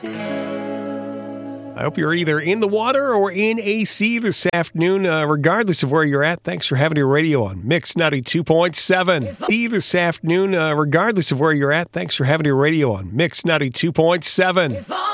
I hope you're either in the water or in AC this afternoon, regardless of where you're at. Thanks for having your radio on Mix 92.7. This afternoon, regardless of where you're at. Thanks for having your radio on Mix 92.7.